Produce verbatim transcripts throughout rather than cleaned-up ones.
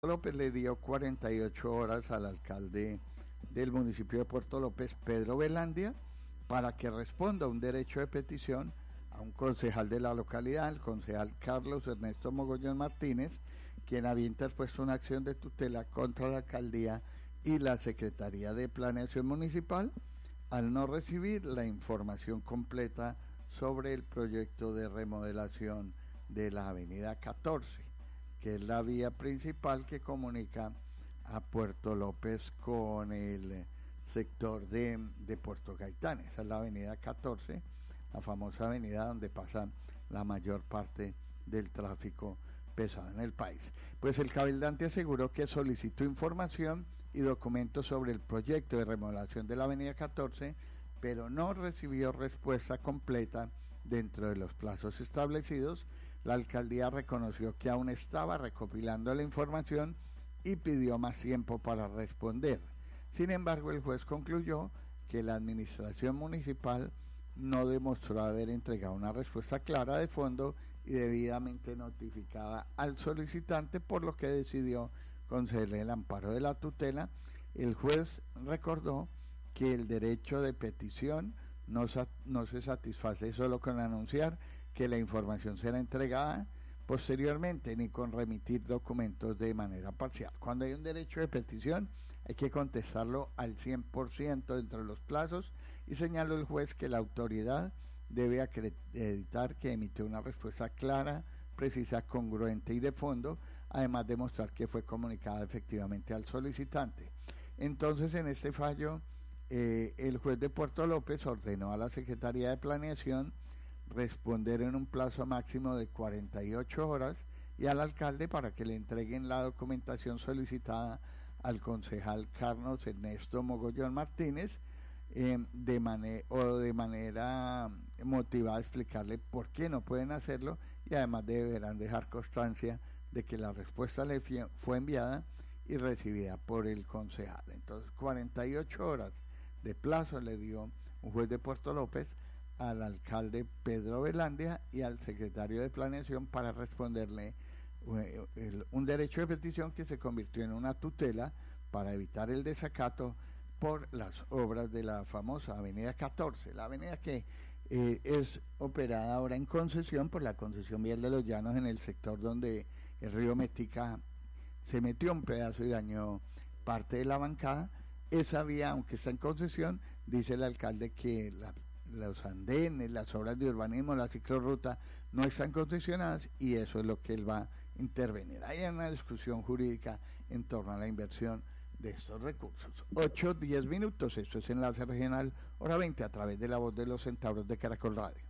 López le dio cuarenta y ocho horas al alcalde del municipio de Puerto López, Pedro Velandia, para que responda a un derecho de petición a un concejal de la localidad, el concejal Carlos Ernesto Mogollón Martínez, quien había interpuesto una acción de tutela contra la alcaldía y la Secretaría de Planeación Municipal al no recibir la información completa sobre el proyecto de remodelación de la avenida catorce, que es la vía principal que comunica a Puerto López con el sector de, de Puerto Gaitán. Esa es la avenida catorce, la famosa avenida donde pasa la mayor parte del tráfico pesado en el país. Pues el cabildante aseguró que solicitó información y documentos sobre el proyecto de remodelación de la avenida catorce, pero no recibió respuesta completa dentro de los plazos establecidos. La alcaldía reconoció que aún estaba recopilando la información y pidió más tiempo para responder. Sin embargo, el juez concluyó que la administración municipal no demostró haber entregado una respuesta clara de fondo y debidamente notificada al solicitante, por lo que decidió concederle el amparo de la tutela. El juez recordó que el derecho de petición no, no se satisface solo con anunciar que la información será entregada posteriormente, ni con remitir documentos de manera parcial. Cuando hay un derecho de petición, hay que contestarlo al cien por ciento dentro de los plazos, y señaló el juez que la autoridad debe acreditar que emitió una respuesta clara, precisa, congruente y de fondo, además de mostrar que fue comunicada efectivamente al solicitante. Entonces, en este fallo, eh, el juez de Puerto López ordenó a la Secretaría de Planeación responder en un plazo máximo de cuarenta y ocho horas y al alcalde para que le entreguen la documentación solicitada al concejal Carlos Ernesto Mogollón Martínez, eh, de manera o de manera motivada explicarle por qué no pueden hacerlo, y además deberán dejar constancia de que la respuesta le fue enviada y recibida por el concejal. Entonces, cuarenta y ocho horas de plazo le dio un juez de Puerto López al alcalde Pedro Velandia y al secretario de Planeación para responderle eh, el, un derecho de petición que se convirtió en una tutela para evitar el desacato por las obras de la famosa avenida catorce, la avenida que eh, es operada ahora en concesión por la concesión vial de los Llanos, en el sector donde el río Metica se metió un pedazo y dañó parte de la bancada. Esa vía, aunque está en concesión, dice el alcalde que la los andenes, las obras de urbanismo, la ciclorruta no están concesionadas, y eso es lo que él va a intervenir. Hay una discusión jurídica en torno a la inversión de estos recursos. ocho, diez minutos, esto es Enlace Regional, hora veinte, a través de la voz de los centauros de Caracol Radio.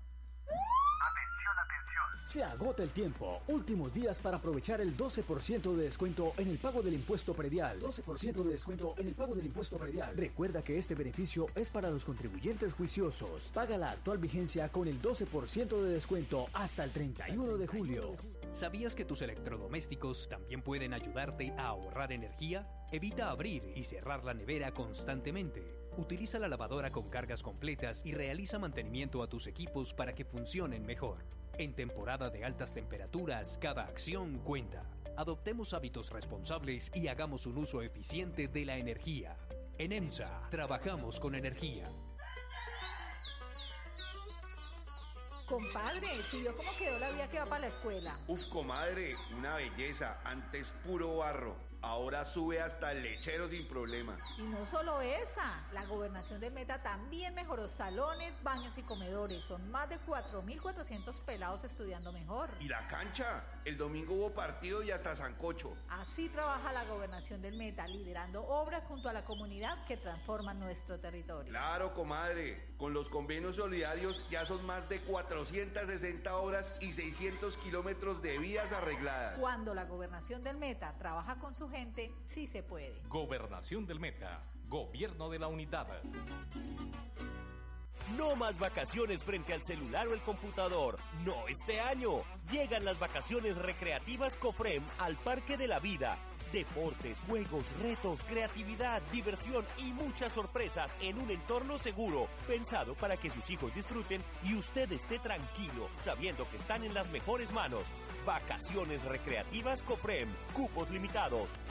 Se agota el tiempo. Últimos días para aprovechar el doce por ciento de descuento en el pago del impuesto predial. doce por ciento de descuento en el pago del impuesto predial. Recuerda que este beneficio es para los contribuyentes juiciosos. Paga la actual vigencia con el doce por ciento de descuento hasta el treinta y uno de julio. ¿Sabías que tus electrodomésticos también pueden ayudarte a ahorrar energía? Evita abrir y cerrar la nevera constantemente. Utiliza la lavadora con cargas completas y realiza mantenimiento a tus equipos para que funcionen mejor. En temporada de altas temperaturas, cada acción cuenta. Adoptemos hábitos responsables y hagamos un uso eficiente de la energía. En EMSA, trabajamos con energía. Compadre, ¿sí vio cómo quedó la vía que va para la escuela? Uf, comadre, una belleza. Antes puro barro, ahora sube hasta el lechero sin problema. Y no solo esa, la gobernación del Meta también mejoró salones, baños y comedores. Son más de cuatro mil cuatrocientos pelados estudiando mejor. ¿Y la cancha? El domingo hubo partido y hasta sancocho. Así trabaja la gobernación del Meta, liderando obras junto a la comunidad que transforman nuestro territorio. Claro, comadre, con los convenios solidarios ya son más de cuatrocientas sesenta obras y seiscientos kilómetros de vías arregladas. Cuando la gobernación del Meta trabaja con su gente, sí se puede. Gobernación del Meta, Gobierno de la Unidad. No más vacaciones frente al celular o el computador. No este año. Llegan las vacaciones recreativas Cofrem al Parque de la Vida. Deportes, juegos, retos, creatividad, diversión y muchas sorpresas en un entorno seguro, pensado para que sus hijos disfruten y usted esté tranquilo, sabiendo que están en las mejores manos. Vacaciones recreativas Coprem, cupos limitados.